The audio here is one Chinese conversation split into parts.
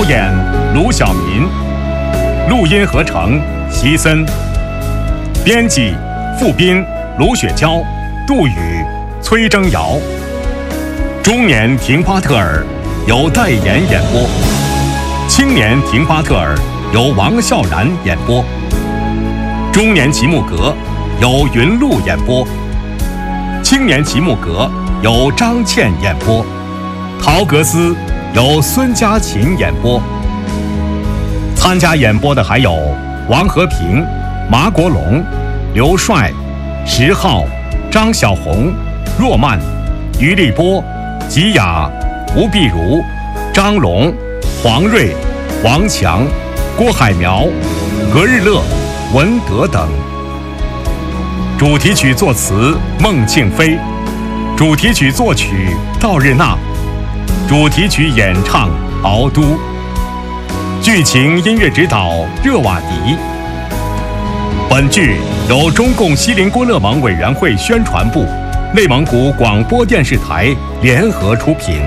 演卢晓民，录音合成席森，编辑付斌、卢雪娇、杜宇、崔征尧。中年廷巴特尔由代言演播，青年廷巴特尔由王笑然演播，中年齐木格由云露演播，青年齐木格由张倩演播，陶格斯由孙佳琴演播。参加演播的还有王和平、马国龙、刘帅、石浩、张小红、若曼、于立波、吉雅、吴碧如、张龙、黄瑞、王强、郭海苗、何日乐、文德等。主题曲作词孟庆飞，主题曲作曲道日娜，主题曲演唱敖都，剧情音乐指导热瓦迪。本剧由中共锡林郭勒盟委员会宣传部、内蒙古广播电视台联合出品。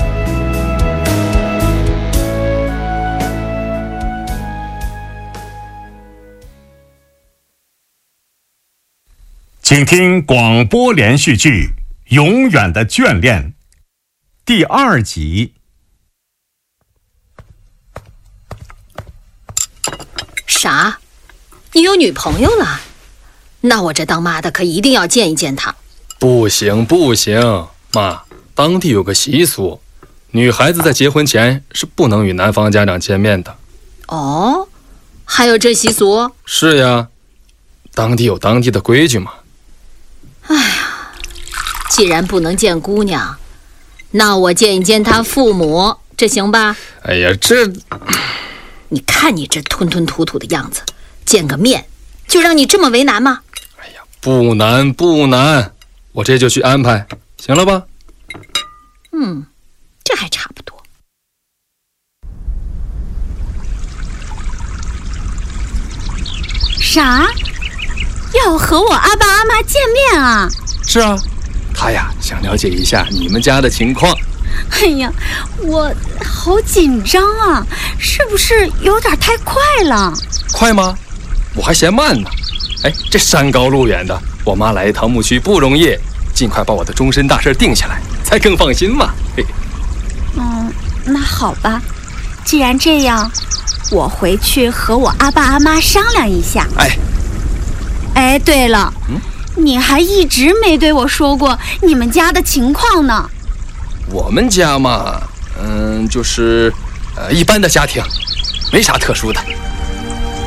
请听广播连续剧《永远的眷恋》第2集。 啥？你有女朋友了？那我这当妈的可一定要见一见她。 不行不行，妈，当地有个习俗，女孩子在结婚前是不能与男方家长见面的。 哦，还有这习俗？ 是呀，当地有当地的规矩嘛。 哎呀，既然不能见姑娘，那我见一见她父母，这行吧？ 哎呀，这…… 你看你这吞吞吐吐的样子，见个面就让你这么为难吗？ 哎呀，不难不难，我这就去安排，行了吧？ 这还差不多。 啥？要和我阿爸阿妈见面啊？ 是啊，他呀想了解一下你们家的情况。 哎呀，我好紧张啊，是不是有点太快了？ 快吗？我还嫌慢呢。哎，这山高路远的，我妈来一趟牧区不容易，尽快把我的终身大事定下来，才更放心嘛。嘿嘿。 那好吧，既然这样，我回去和我阿爸阿妈商量一下。哎，对了，你还一直没对我说过你们家的情况呢。 我们家嘛，就是一般的家庭，没啥特殊的。